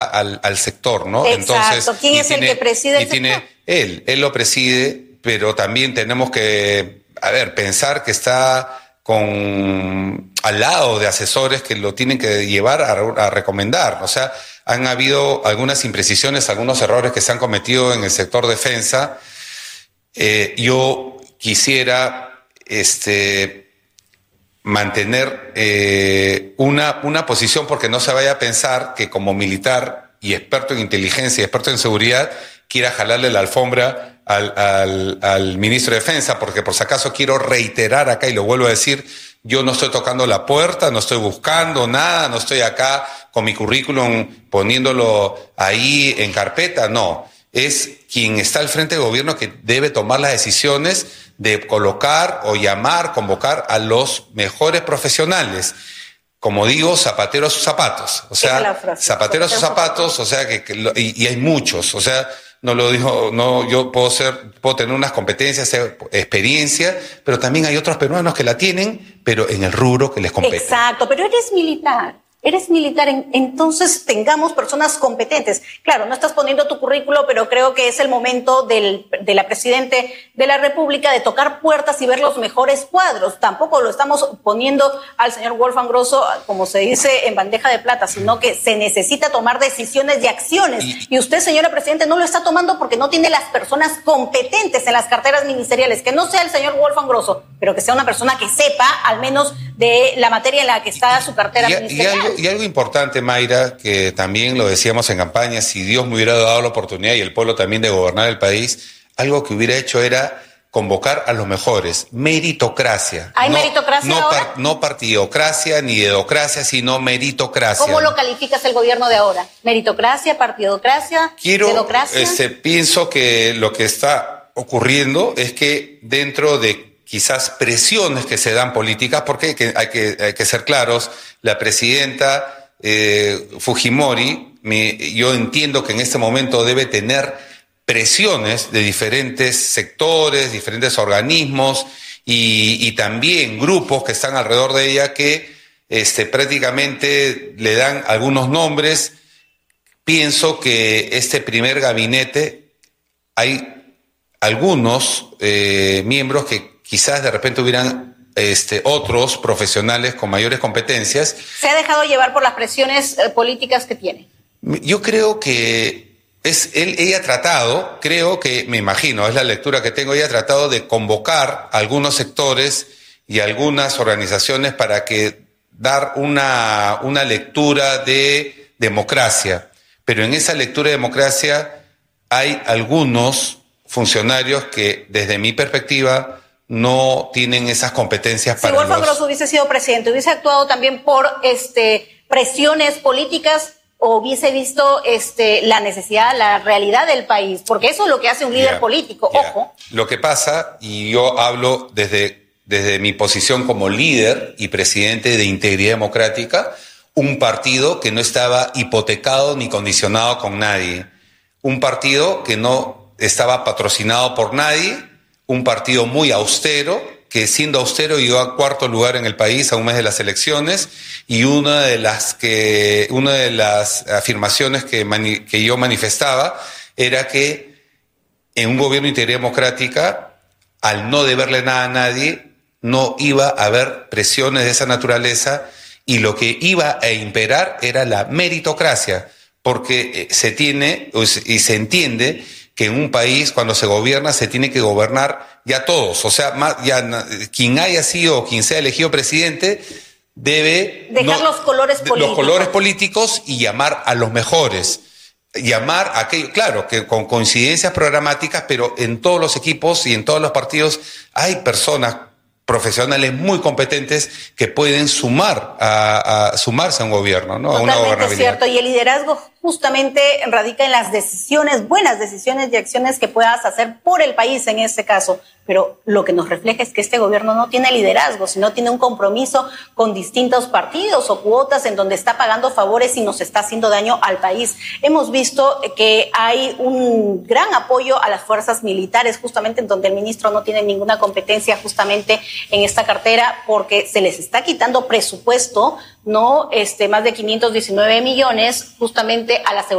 al sector, ¿no? Exacto. Entonces, ¿Quién es el que preside el sector? Él lo preside, pero también tenemos que, pensar que está al lado de asesores que lo tienen que llevar a recomendar. O sea, han habido algunas imprecisiones, algunos errores que se han cometido en el sector defensa. Yo quisiera mantener una posición, porque no se vaya a pensar que como militar y experto en inteligencia y experto en seguridad quiera jalarle la alfombra al ministro de Defensa, porque por si acaso quiero reiterar acá, y lo vuelvo a decir, yo no estoy tocando la puerta, no estoy buscando nada, no estoy acá con mi currículum poniéndolo ahí en carpeta, no. Es quien está al frente del gobierno que debe tomar las decisiones de colocar o convocar a los mejores profesionales. Como digo, zapatero a sus zapatos. O sea, zapatero a sus zapatos, o sea, y hay muchos. O sea, no lo digo, no, yo puedo tener unas competencias, experiencia, pero también hay otros peruanos que la tienen, pero en el rubro que les compete. Exacto, pero eres militar. Entonces tengamos personas competentes. Claro, no estás poniendo tu currículo, pero creo que es el momento de la Presidente de la República de tocar puertas y ver los mejores cuadros. Tampoco lo estamos poniendo al señor Wolfgang Grosso, como se dice, en bandeja de plata, sino que se necesita tomar decisiones y acciones. Y usted, señora Presidente, no lo está tomando porque no tiene las personas competentes en las carteras ministeriales. Que no sea el señor Wolfgang Grosso, pero que sea una persona que sepa al menos de la materia en la que está su cartera ministerial. Y algo importante, Mayra, que también lo decíamos en campaña, si Dios me hubiera dado la oportunidad y el pueblo también de gobernar el país, algo que hubiera hecho era convocar a los mejores. Meritocracia. ¿Hay meritocracia ahora? No partidocracia ni dedocracia, sino meritocracia. ¿Cómo lo calificas el gobierno de ahora? ¿Meritocracia, partidocracia, dedocracia? Pienso que lo que está ocurriendo es que dentro de quizás presiones que se dan políticas, porque hay que ser claros, la presidenta Fujimori, yo entiendo que en este momento debe tener presiones de diferentes sectores, diferentes organismos y también grupos que están alrededor de ella que prácticamente le dan algunos nombres. Pienso que este primer gabinete hay algunos miembros que quizás de repente hubieran otros profesionales con mayores competencias. ¿Se ha dejado llevar por las presiones políticas que tiene? Yo creo que ella ha tratado, me imagino, es la lectura que tengo, ella ha tratado de convocar a algunos sectores y algunas organizaciones para dar una lectura de democracia. Pero en esa lectura de democracia hay algunos funcionarios que, desde mi perspectiva, no tienen esas competencias para. Si Wolfgang Grosso hubiese sido presidente, ¿hubiese actuado también por presiones políticas o hubiese visto la necesidad, la realidad del país? Porque eso es lo que hace un líder político, ojo. Lo que pasa, y yo hablo desde mi posición como líder y presidente de Integridad Democrática, un partido que no estaba hipotecado ni condicionado con nadie, un partido que no estaba patrocinado por nadie, un partido muy austero, que siendo austero llegó a 4º lugar en el país a un mes de las elecciones, y una de las afirmaciones que yo manifestaba era que en un gobierno de Integridad Democrática, al no deberle nada a nadie, no iba a haber presiones de esa naturaleza, y lo que iba a imperar era la meritocracia, porque se tiene y se entiende que en un país, cuando se gobierna, se tiene que gobernar ya todos. O sea, quien haya sido o quien sea elegido presidente debe dejar los colores políticos y llamar a los mejores. Llamar a aquellos, claro, que con coincidencias programáticas, pero en todos los equipos y en todos los partidos hay personas profesionales muy competentes que pueden sumarse a un gobierno, ¿no? Totalmente a una gobernabilidad. Cierto, y el liderazgo justamente radica en las decisiones, buenas decisiones y acciones que puedas hacer por el país en este caso. Pero lo que nos refleja es que este gobierno no tiene liderazgo, sino tiene un compromiso con distintos partidos o cuotas en donde está pagando favores y nos está haciendo daño al país. Hemos visto que hay un gran apoyo a las fuerzas militares, justamente en donde el ministro no tiene ninguna competencia justamente en esta cartera, porque se les está quitando presupuesto, ¿no? Más de 519 millones justamente a la seguridad.